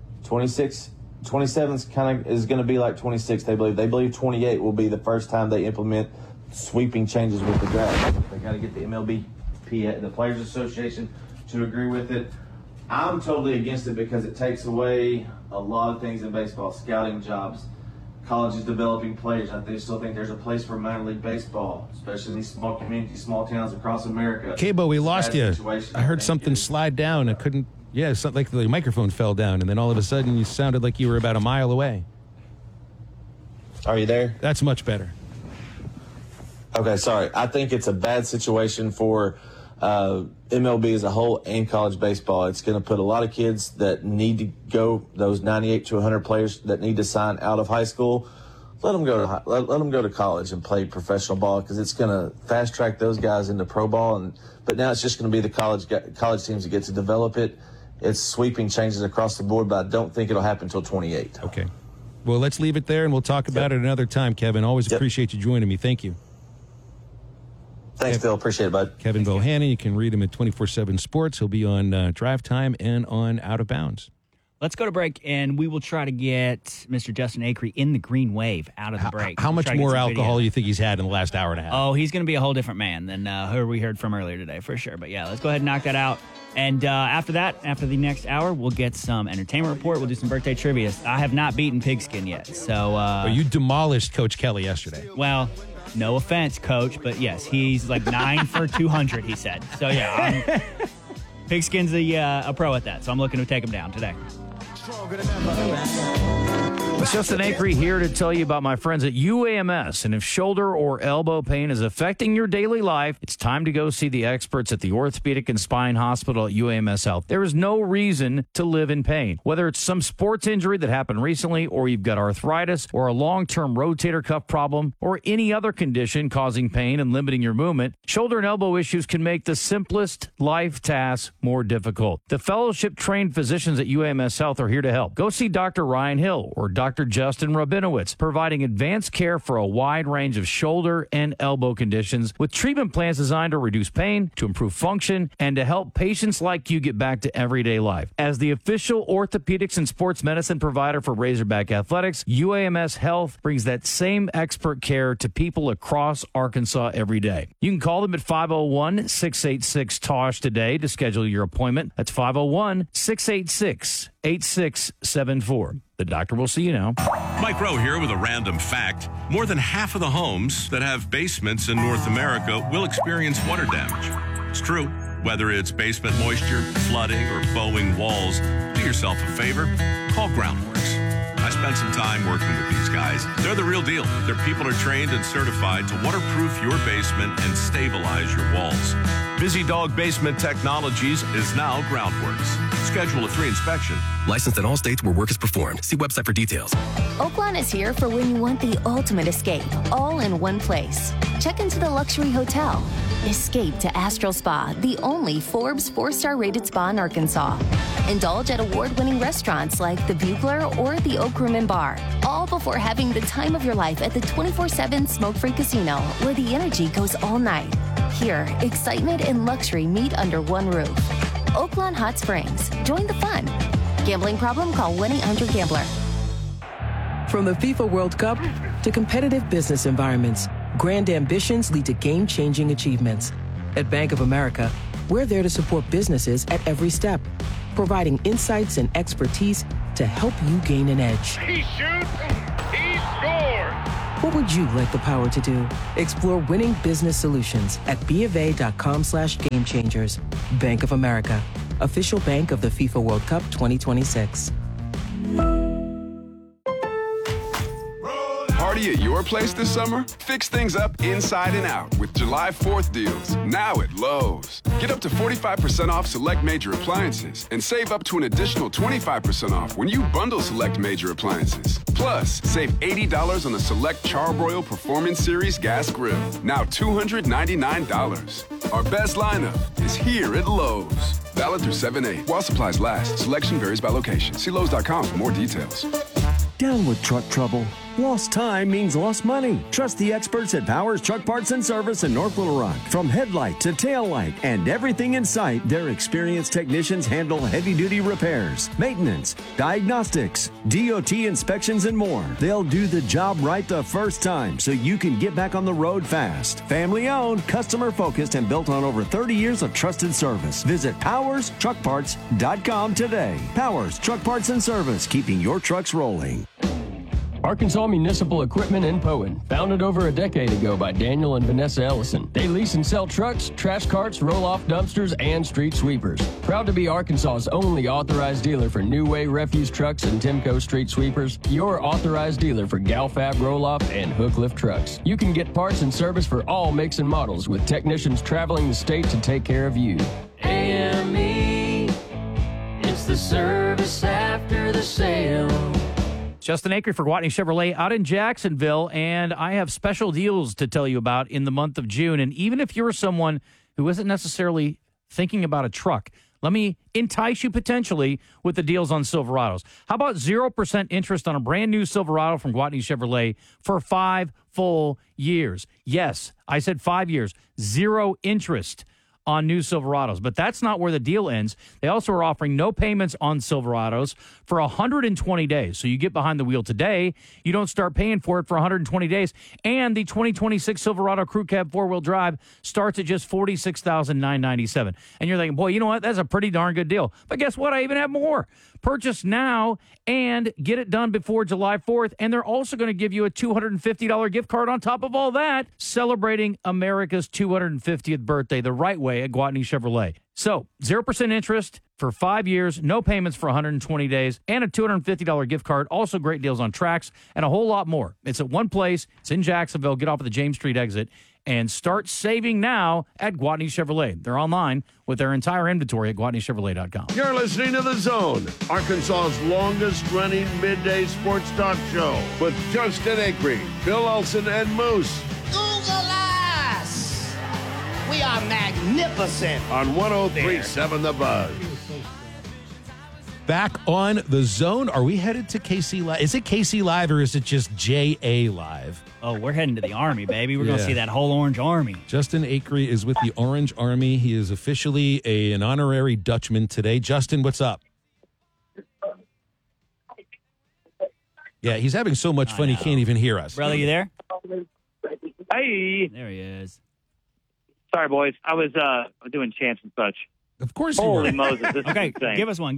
27 kind of is going to be like 26, they believe. They believe 28 will be the first time they implement sweeping changes with the draft. They got to get the MLB, the Players Association, to agree with it. I'm totally against it because it takes away a lot of things in baseball, scouting jobs, colleges developing players. I still think there's a place for minor league baseball, especially in these small communities, small towns across America. Cabo, we lost you. I heard something slide down. I couldn't. Yeah, it's like the microphone fell down, and then all of a sudden you sounded like you were about a mile away. Are you there? That's much better. Okay, sorry. I think it's a bad situation for MLB as a whole and college baseball. It's going to put a lot of kids that need to go, those 98 to 100 players that need to sign out of high school, let them go to college and play professional ball, because it's going to fast track those guys into pro ball. But now it's just going to be the college teams that get to develop it. It's sweeping changes across the board, but I don't think it'll happen until 28. Okay. Well, let's leave it there, and we'll talk about it another time, Kevin. Always appreciate you joining me. Thank you. Thanks, Phil. Appreciate it, bud. Kevin Bohannon. You can read him at 24/7 Sports. He'll be on Drive Time and on Out of Bounds. Let's go to break, and we will try to get Mr. Justin Acree in the green wave out of the break. How much more alcohol do you think he's had in the last hour and a half? Oh, he's going to be a whole different man than who we heard from earlier today, for sure. But, yeah, let's go ahead and knock that out. And after that, after the next hour, we'll get some entertainment report. We'll do some birthday trivia. I have not beaten Pigskin yet. So you demolished Coach Kelly yesterday. Well, no offense, Coach, but yes, he's like 9 for 200, he said. So, yeah, Pigskin's a pro at that, so I'm looking to take him down today. It's Justin Acree here to tell you about my friends at UAMS. And if shoulder or elbow pain is affecting your daily life, it's time to go see the experts at the Orthopedic and Spine Hospital at UAMS Health. There is no reason to live in pain. Whether it's some sports injury that happened recently, or you've got arthritis, or a long-term rotator cuff problem, or any other condition causing pain and limiting your movement, shoulder and elbow issues can make the simplest life tasks more difficult. The fellowship-trained physicians at UAMS Health are here to help. Go see Dr. Ryan Hill or Dr. Justin Rabinowitz, providing advanced care for a wide range of shoulder and elbow conditions with treatment plans designed to reduce pain, to improve function, and to help patients like you get back to everyday life. As the official orthopedics and sports medicine provider for Razorback Athletics, UAMS Health brings that same expert care to people across Arkansas every day. You can call them at 501-686-TOSH today to schedule your appointment. That's 501-686-8674. The doctor will see you now. Mike Rowe here with a random fact. More than half of the homes that have basements in North America will experience water damage. It's true. Whether it's basement moisture, flooding, or bowing walls, do yourself a favor. Call Groundworks. I spent some time working with these guys. They're the real deal. Their people are trained and certified to waterproof your basement and stabilize your walls. Busy Dog Basement Technologies is now Groundworks. Schedule a free inspection. Licensed in all states where work is performed. See website for details. Oaklawn is here for when you want the ultimate escape, all in one place. Check into the luxury hotel. Escape to Astral Spa, the only Forbes 4-star rated spa in Arkansas. Indulge at award-winning restaurants like the Bugler or the Oak Room and Bar, all before having the time of your life at the 24/7 smoke-free casino, where the energy goes all night. Here, excitement and luxury meet under one roof. Oaklawn Hot Springs. Join the fun. Gambling problem? Call 1-800-GAMBLER. From the FIFA World Cup to competitive business environments, grand ambitions lead to game-changing achievements. At Bank of America, we're there to support businesses at every step, providing insights and expertise to help you gain an edge. He shoots, he scores! What would you like the power to do? Explore winning business solutions at BofA.com/gamechangers. Bank of America, official bank of the FIFA World Cup 2026. Party at your place this summer? Fix things up inside and out with July 4th deals, now at Lowe's. Get up to 45% off select major appliances and save up to an additional 25% off when you bundle select major appliances. Plus, save $80 on the select Charbroil Performance Series gas grill, now $299. Our best lineup is here at Lowe's. Valid through 7/8. While supplies last, selection varies by location. See Lowe's.com for more details. Down with truck trouble. Lost time means lost money. Trust the experts at Powers Truck Parts and Service in North Little Rock. From headlight to tail light and everything in sight, their experienced technicians handle heavy-duty repairs, maintenance, diagnostics, DOT inspections, and more. They'll do the job right the first time so you can get back on the road fast. Family-owned, customer-focused, and built on over 30 years of trusted service. Visit PowersTruckParts.com today. Powers Truck Parts and Service, keeping your trucks rolling. Arkansas Municipal Equipment in Poen, founded over a decade ago by Daniel and Vanessa Ellison. They lease and sell trucks, trash carts, roll-off dumpsters, and street sweepers. Proud to be Arkansas's only authorized dealer for New Way refuse trucks and Timco street sweepers, your authorized dealer for Galfab roll-off and hook lift trucks. You can get parts and service for all makes and models with technicians traveling the state to take care of you. AME, it's the service after the sale. Justin Acri for Gwatney Chevrolet out in Jacksonville, and I have special deals to tell you about in the month of June. And even if you're someone who isn't necessarily thinking about a truck, let me entice you potentially with the deals on Silverados. How about 0% interest on a brand new Silverado from Gwatney Chevrolet for 5 full years? Yes, I said 5 years. 0 interest on new Silverados. But that's not where the deal ends. They also are offering no payments on Silverados for 120 days. So you get behind the wheel today, you don't start paying for it for 120 days, and the 2026 Silverado Crew Cab 4-wheel drive starts at just $46,997. And you're thinking, boy, you know what? That's a pretty darn good deal. But guess what? I even have more. Purchase now and get it done before July 4th, and they're also going to give you a $250 gift card on top of all that, celebrating America's 250th birthday the right way at Gwatney Chevrolet. So, 0% interest for 5 years, no payments for 120 days, and a $250 gift card. Also great deals on tracks and a whole lot more. It's at one place. It's in Jacksonville. Get off at the James Street exit and start saving now at Gwatney Chevrolet. They're online with their entire inventory at GwatneyChevrolet.com. You're listening to The Zone, Arkansas's longest-running midday sports talk show with Justin Acri, Bill Olson, and Moose. Google us! We are magnificent. On 103.7 The Buzz. Back on The Zone. Are we headed to KC Live? Is it KC Live or is it just JA Live? Oh, we're heading to the Army, baby. We're going to see that whole Orange Army. Justin Acri is with the Orange Army. He is officially an honorary Dutchman today. Justin, what's up? Yeah, he's having so much fun he can't even hear us. Brother, you there? Hey. There he is. Sorry, boys. I was doing chants and such. Of course Holy you were. Moses. This Okay, is insane. give us one.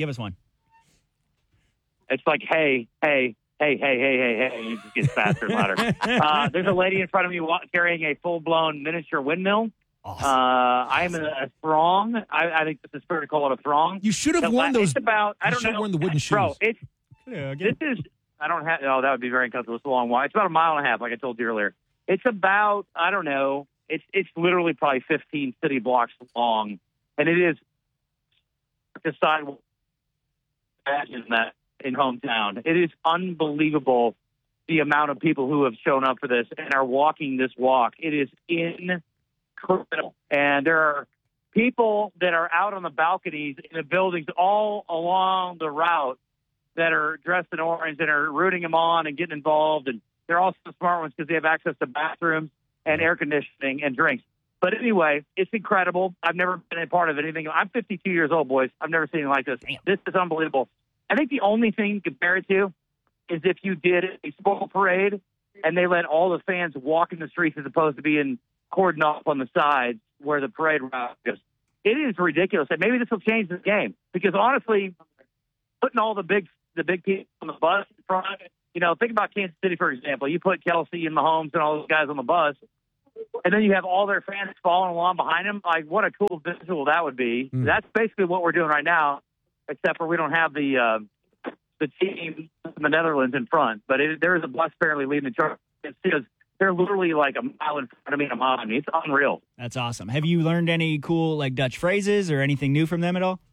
It's like, hey. And it just gets faster and louder. There's a lady in front of me carrying a full-blown miniature windmill. Awesome. I am in a throng. I think this is fair to call it a throng. You should have worn those. It's about, I you don't should have know. worn the wooden shoes. Bro, this is, I don't have, that would be very uncomfortable. It's a long walk. It's about 1.5 miles, like I told you earlier. It's about, I don't know, it's literally probably 15 city blocks long. And it is the sidewalk. Imagine that in hometown. It is unbelievable the amount of people who have shown up for this and are walking this walk. It is incredible. And there are people that are out on the balconies in the buildings all along the route that are dressed in orange and are rooting them on and getting involved. And they're also smart ones because they have access to bathrooms and air conditioning and drinks. But anyway, it's incredible. I've never been a part of anything. I'm 52 years old, boys. I've never seen anything like this. Damn. This is unbelievable. I think the only thing you compare it to is if you did a spoil parade and they let all the fans walk in the streets as opposed to being cordoned off on the sides where the parade route goes. It is ridiculous. And maybe this will change the game because honestly, putting all the big people on the bus in front, think about Kansas City, for example. You put Kelsey and Mahomes and all those guys on the bus, and then you have all their fans following along behind them. Like, what a cool visual that would be. That's basically what we're doing right now, except for we don't have the team from the Netherlands in front. But there is a bus apparently leading the charge. Because they're literally like a mile in front of me and a mile behind me. It's unreal. That's awesome. Have you learned any cool Dutch phrases or anything new from them at all?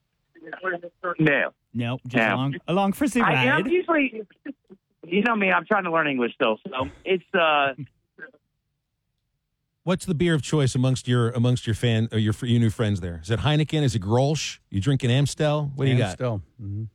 No, just along for the ride. I'm usually, you know me, I'm trying to learn English still. So it's. What's the beer of choice amongst your fan or your new friends there? Is it Heineken? Is it Grolsch? You drinking Amstel? What do you got? Amstel. Mm-hmm.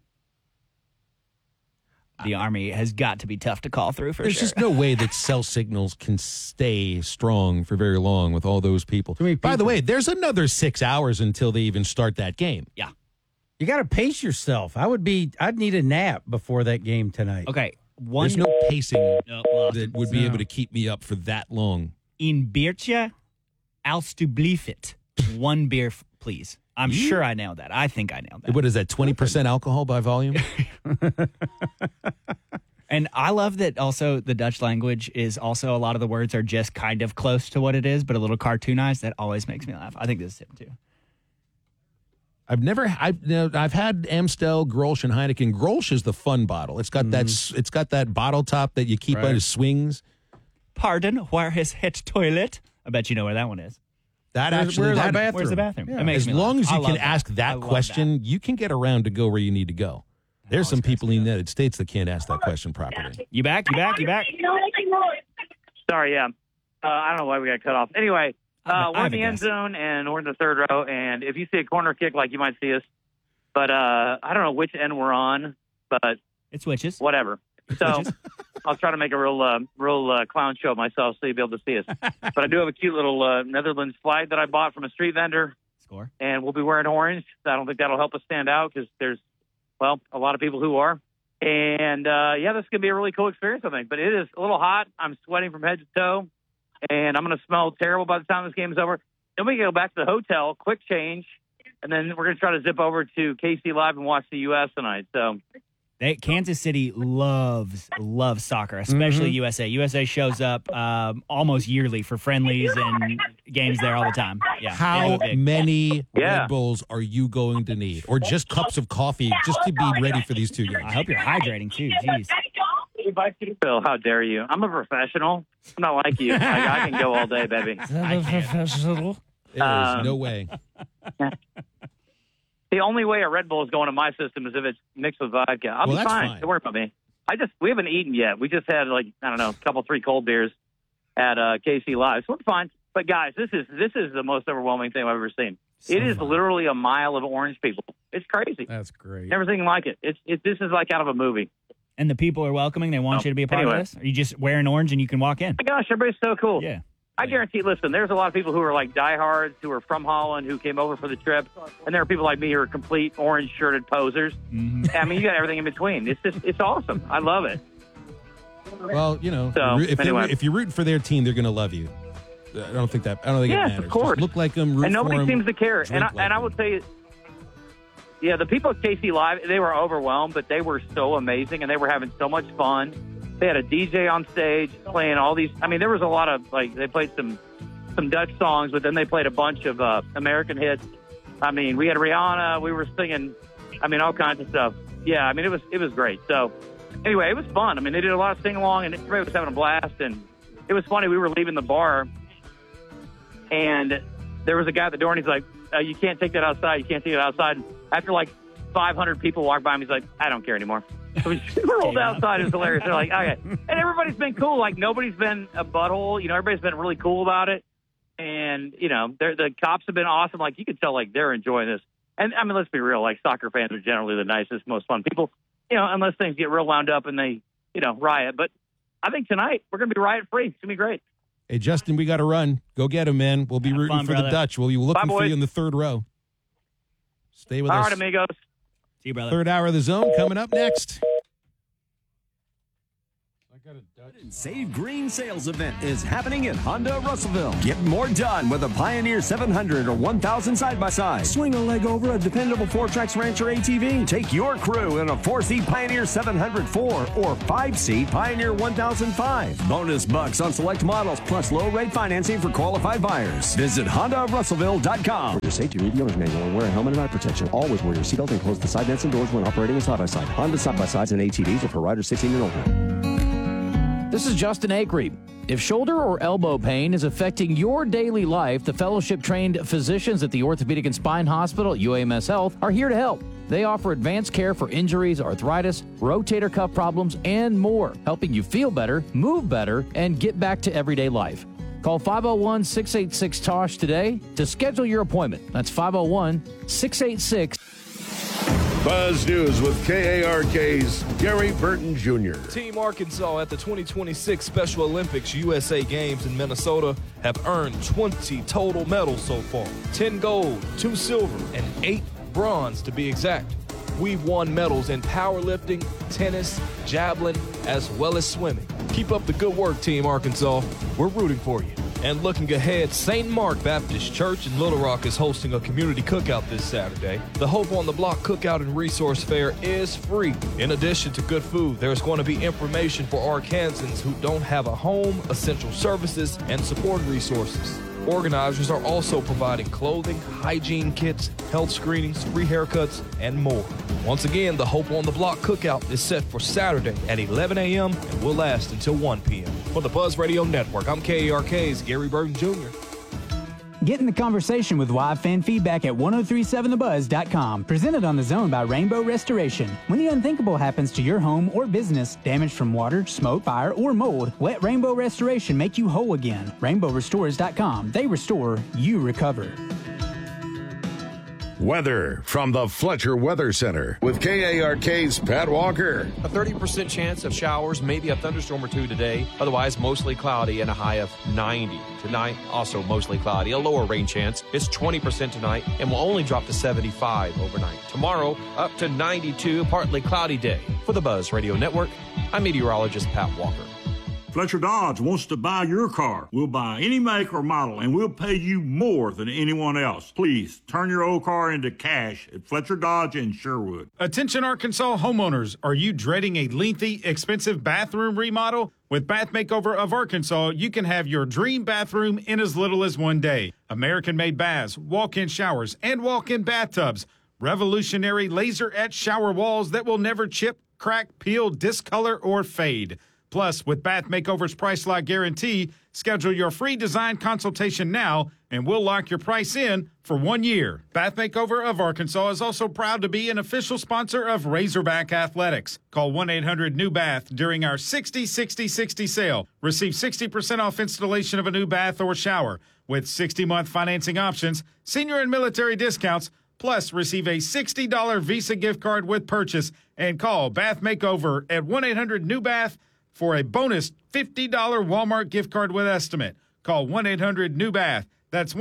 The Army has got to be tough to call through for There's sure. just no way that cell signals can stay strong for very long with all those people. By the way, there's another 6 hours until they even start that game. Yeah. You got to pace yourself. I'd need a nap before that game tonight. Okay. There's no pacing that would be able to keep me up for that long. In biertje, alstublieft. One beer, please. I'm sure I nailed that. I think I nailed that. What is that, 20% alcohol by volume? And I love that also the Dutch language is also a lot of the words are just kind of close to what it is, but a little cartoonized. That always makes me laugh. I think this is him too. I've had Amstel, Grolsch, and Heineken. Grolsch is the fun bottle. It's got that bottle top that you keep on his swings. Pardon, where is het toilet? I bet you know where that one is. Where's the bathroom? Yeah. As long as you can ask that question, you can get around to go where you need to go. There's some people in the United States that can't ask that question properly. You back? Sorry, yeah. I don't know why we got cut off. Anyway, we're in the end zone, and we're in the third row, and if you see a corner kick, you might see us. But I don't know which end we're on, but it switches. Whatever. So I'll try to make a real clown show of myself so you'll be able to see us. But I do have a cute little Netherlands flag that I bought from a street vendor. Score. And we'll be wearing orange. I don't think that'll help us stand out because there's, a lot of people who are. And, this is going to be a really cool experience, I think. But it is a little hot. I'm sweating from head to toe. And I'm going to smell terrible by the time this game is over. Then we go back to the hotel, quick change. And then we're going to try to zip over to KC Live and watch the U.S. tonight. So Kansas City loves soccer, especially USA. USA shows up almost yearly for friendlies and games there all the time. Yeah. How many Red Bulls are you going to need? Or just cups of coffee just to be ready for these 2 games? I hope you're hydrating too. Jeez. Phil, how dare you? I'm a professional. I'm not like you. I can go all day, baby. Professional? There's no way. The only way a Red Bull is going in my system is if it's mixed with vodka. I'll be fine. Don't worry about me. We haven't eaten yet. We just had a couple, 3 cold beers at KC Live. So we're fine. But guys, this is the most overwhelming thing I've ever seen. It is literally a mile of orange people. It's crazy. That's great. Never seen like it. This is like out of a movie. And the people are welcoming. They want you to be a part of this. Are you just wearing orange and you can walk in? Oh my gosh, everybody's so cool. Yeah. I guarantee, listen, there's a lot of people who are diehards who are from Holland who came over for the trip. And there are people like me who are complete orange-shirted posers. Mm-hmm. I mean, you got everything in between. It's awesome. I love it. Well, if you're rooting for their team, they're going to love you. I don't think it matters. Of course. Just look like them, root and nobody for them, seems to care. And I will say, the people at KC Live, they were overwhelmed, but they were so amazing, and they were having so much fun. They had a DJ on stage playing all these. I mean, there was a lot of, they played some Dutch songs, but then they played a bunch of American hits. I mean, we had Rihanna. We were singing, all kinds of stuff. Yeah, I mean, it was great. So, anyway, it was fun. I mean, they did a lot of sing-along, and everybody was having a blast. And it was funny. We were leaving the bar, and there was a guy at the door, and he's like, you can't take that outside. You can't take it outside. And after, 500 people walked by him, he's like, I don't care anymore. So we rolled outside. It was hilarious. They're like, okay. And everybody's been cool. Nobody's been a butthole. Everybody's been really cool about it. And, the cops have been awesome. Like, you can tell, like, they're enjoying this. And, I mean, let's be real. Like, soccer fans are generally the nicest, most fun people, unless things get real wound up and they, riot. But I think tonight we're going to be riot-free. It's going to be great. Hey, Justin, we got to run. Go get him, man. We'll be rooting for the Dutch. We'll be looking for you in the third row. Stay with us. All right, amigos. See you, brother. Third hour of the Zone coming up next. Save Green sales event is happening at Honda Russellville. Get more done with a Pioneer 700 or 1000 side-by-side. Swing a leg over a dependable 4Trax Rancher ATV. Take your crew in a 4-seat Pioneer 704 or 5-seat Pioneer 1005. Bonus bucks on select models plus low-rate financing for qualified buyers. Visit HondaRussellville.com. For safety, read the owner's manual and wear a helmet and eye protection. Always wear your seatbelt and close the side vents and doors when operating a side-by-side. Honda side-by-sides and ATVs are for riders 16 and older. This is Justin Acree. If shoulder or elbow pain is affecting your daily life, the fellowship-trained physicians at the Orthopedic and Spine Hospital at UAMS Health are here to help. They offer advanced care for injuries, arthritis, rotator cuff problems, and more, helping you feel better, move better, and get back to everyday life. Call 501-686-TOSH today to schedule your appointment. That's 501-686. Buzz News with KARK's Gary Burton Jr. Team Arkansas at the 2026 Special Olympics USA Games in Minnesota have earned 20 total medals so far. 10 gold, 2 silver, and 8 bronze to be exact. We've won medals in powerlifting, tennis, javelin, as well as swimming. Keep up the good work, Team Arkansas. We're rooting for you. And looking ahead, St. Mark Baptist Church in Little Rock is hosting a community cookout this Saturday. The Hope on the Block Cookout and Resource Fair is free. In addition to good food, there's going to be information for Arkansans who don't have a home, essential services, and support resources. Organizers are also providing clothing, hygiene kits, health screenings, free haircuts, and more. Once again, the Hope on the Block Cookout is set for Saturday at 11 a.m. and will last until 1 p.m. For the Buzz Radio Network, I'm KARK's Gary Burton Jr. Get in the conversation with live fan feedback at 1037thebuzz.com. Presented on the Zone by Rainbow Restoration. When the unthinkable happens to your home or business, damage from water, smoke, fire, or mold, let Rainbow Restoration make you whole again. RainbowRestores.com. They restore, you recover. Weather from the Fletcher Weather Center with KARK's Pat Walker. A 30% chance of showers, maybe a thunderstorm or two today. Otherwise, mostly cloudy and a high of 90. Tonight, also mostly cloudy, a lower rain chance. It's 20% tonight and will only drop to 75 overnight. Tomorrow, up to 92, partly cloudy day. For the Buzz Radio Network, I'm meteorologist Pat Walker. Fletcher Dodge wants to buy your car. We'll buy any make or model, and we'll pay you more than anyone else. Please, turn your old car into cash at Fletcher Dodge in Sherwood. Attention Arkansas homeowners. Are you dreading a lengthy, expensive bathroom remodel? With Bath Makeover of Arkansas, you can have your dream bathroom in as little as one day. American-made baths, walk-in showers, and walk-in bathtubs. Revolutionary laser-etched shower walls that will never chip, crack, peel, discolor, or fade. Plus, with Bath Makeover's Price Lock Guarantee, schedule your free design consultation now, and we'll lock your price in for 1 year. Bath Makeover of Arkansas is also proud to be an official sponsor of Razorback Athletics. Call 1-800-NEW-BATH during our 60-60-60 sale. Receive 60% off installation of a new bath or shower with 60-month financing options, senior and military discounts, plus receive a $60 Visa gift card with purchase, and call Bath Makeover at 1-800-NEW-BATH for a bonus $50 Walmart gift card with estimate. Call 1-800-NEW-BATH. That's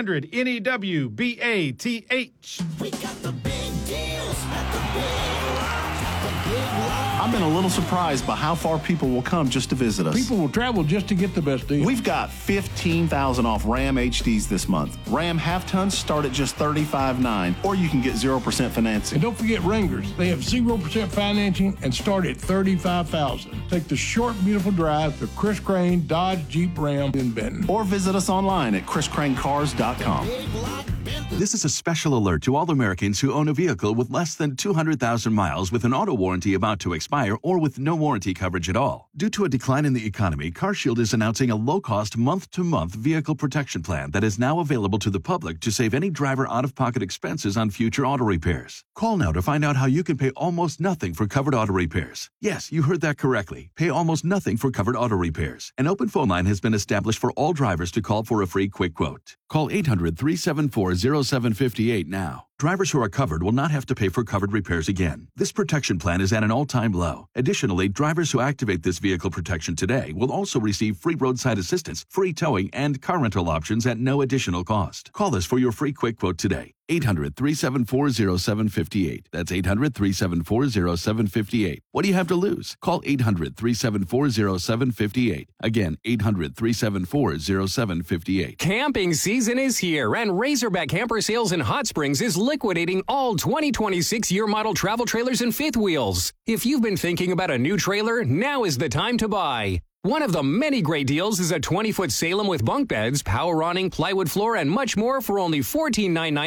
1-800-NEWBATH. We got the big deals at the big I'm been a little surprised by how far people will come just to visit us. People will travel just to get the best deal. We've got $15,000 off Ram HDs this month. Ram half-tons start at just $35,900, or you can get 0% financing. And don't forget Wranglers. They have 0% financing and start at $35,000. Take the short, beautiful drive to Chris Crane Dodge Jeep Ram in Benton. Or visit us online at chriscranecars.com. Big Lot Benton This is a special alert to all Americans who own a vehicle with less than 200,000 miles with an auto warranty about to expire or with no warranty coverage at all. Due to a decline in the economy, CarShield is announcing a low-cost month-to-month vehicle protection plan that is now available to the public to save any driver out-of-pocket expenses on future auto repairs. Call now to find out how you can pay almost nothing for covered auto repairs. Yes, you heard that correctly. Pay almost nothing for covered auto repairs. An open phone line has been established for all drivers to call for a free quick quote. Call 800-374-0758 now. Drivers who are covered will not have to pay for covered repairs again. This protection plan is at an all-time low. Additionally, drivers who activate this vehicle protection today will also receive free roadside assistance, free towing, and car rental options at no additional cost. Call us for your free quick quote today. 800-374-0758. That's 800-374-0758. What do you have to lose? Call 800-374-0758. Again, 800-374-0758. Camping season is here, and Razorback Camper Sales in Hot Springs is liquidating all 2026 year model travel trailers and fifth wheels. If you've been thinking about a new trailer, now is the time to buy. One of the many great deals is a 20-foot Salem with bunk beds, power awning, plywood floor, and much more for only $14.99